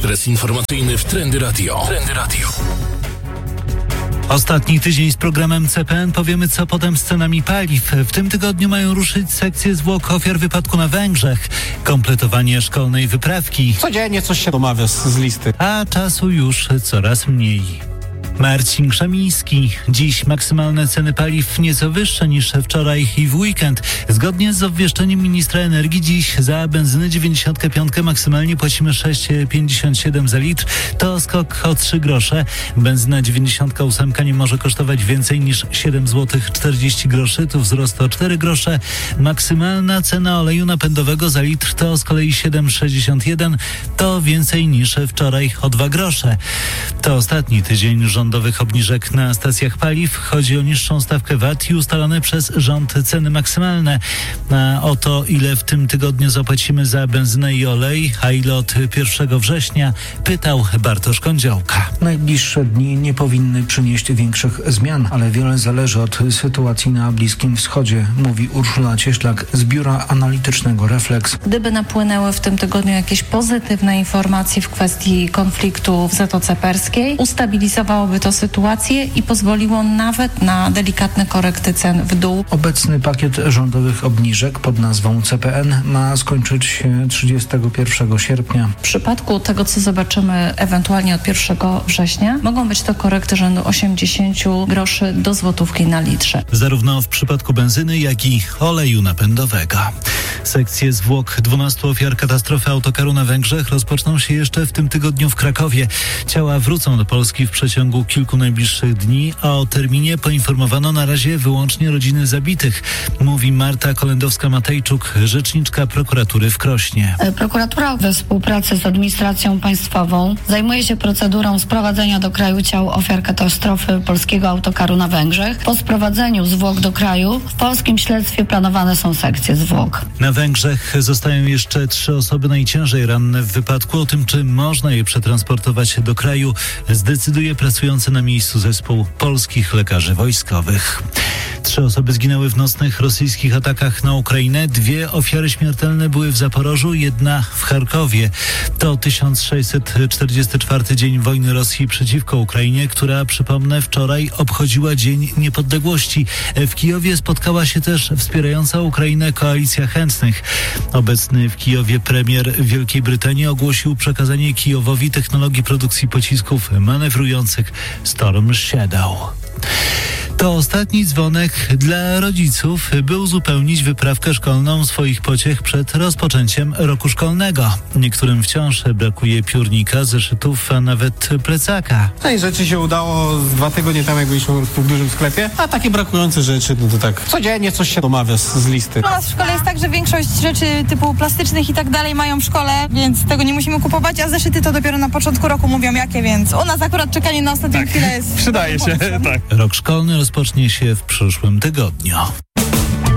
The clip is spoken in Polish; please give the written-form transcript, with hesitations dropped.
Ekspres informacyjny w Trendy Radio. Ostatni tydzień z programem CPN. Powiemy, co potem z cenami paliw. W tym tygodniu mają ruszyć sekcje zwłok ofiar wypadku na Węgrzech. Kompletowanie szkolnej wyprawki. Codziennie coś się domawia z listy. A czasu już coraz mniej. Marcin Krzemiński. Dziś maksymalne ceny paliw nieco wyższe niż wczoraj i w weekend. Zgodnie z obwieszczeniem ministra energii dziś za benzynę 95 maksymalnie płacimy 6,57 za litr. To skok o 3 grosze. Benzyna 98 nie może kosztować więcej niż 7 zł 40 groszy. Tu wzrost o 4 grosze. Maksymalna cena oleju napędowego za litr to z kolei 7,61. To więcej niż wczoraj o 2 grosze. To ostatni tydzień rządowych obniżek na stacjach paliw. Chodzi o niższą stawkę VAT i ustalone przez rząd ceny maksymalne. O to, ile w tym tygodniu zapłacimy za benzynę i olej, a ile od 1 września, pytał Bartosz Kądziołka. Najbliższe dni nie powinny przynieść większych zmian, ale wiele zależy od sytuacji na Bliskim Wschodzie, mówi Urszula Cieślak z biura analitycznego Reflex. Gdyby napłynęły w tym tygodniu jakieś pozytywne informacje w kwestii konfliktu w Zatoce Perskiej, ustabilizowałoby to sytuację i pozwoliło nawet na delikatne korekty cen w dół. Obecny pakiet rządowych obniżek pod nazwą CPN ma skończyć się 31 sierpnia. W przypadku tego, co zobaczymy ewentualnie od 1 września, mogą być to korekty rzędu 80 groszy do złotówki na litrze. Zarówno w przypadku benzyny, jak i oleju napędowego. Sekcje zwłok 12 ofiar katastrofy autokaru na Węgrzech rozpoczną się jeszcze w tym tygodniu w Krakowie. Ciała wrócą do Polski w przeciągu kilku najbliższych dni, a o terminie poinformowano na razie wyłącznie rodziny zabitych, mówi Marta Kolendowska-Matejczuk, rzeczniczka prokuratury w Krośnie. Prokuratura we współpracy z administracją państwową zajmuje się procedurą sprowadzenia do kraju ciał ofiar katastrofy polskiego autokaru na Węgrzech. Po sprowadzeniu zwłok do kraju w polskim śledztwie planowane są sekcje zwłok. Na Węgrzech zostają jeszcze 3 osoby najciężej ranne w wypadku. O tym, czy można je przetransportować do kraju, zdecyduje pracujący na miejscu zespół polskich lekarzy wojskowych. 3 osoby zginęły w nocnych rosyjskich atakach na Ukrainę. 2 ofiary śmiertelne były w Zaporożu, 1 w Charkowie. To 1644 dzień wojny Rosji przeciwko Ukrainie, która, przypomnę, wczoraj obchodziła Dzień Niepodległości. W Kijowie spotkała się też wspierająca Ukrainę Koalicja Chętnych. Obecny w Kijowie premier Wielkiej Brytanii ogłosił przekazanie Kijowowi technologii produkcji pocisków manewrujących Storm Shadow. To ostatni dzwonek dla rodziców, by uzupełnić wyprawkę szkolną swoich pociech przed rozpoczęciem roku szkolnego. Niektórym wciąż brakuje piórnika, zeszytów, a nawet plecaka. Tej rzeczy się udało 2 tygodnie temu, jak byliśmy w dużym sklepie, a takie brakujące rzeczy, no to tak codziennie coś się domawia z listy. U nas w szkole jest tak, że większość rzeczy typu plastycznych i tak dalej mają w szkole, więc tego nie musimy kupować, a zeszyty to dopiero na początku roku mówią jakie, więc u nas akurat czekanie na ostatnią chwilę jest... Przydaje się, tak. Rok szkolny rozpocznie się w przyszłym tygodniu.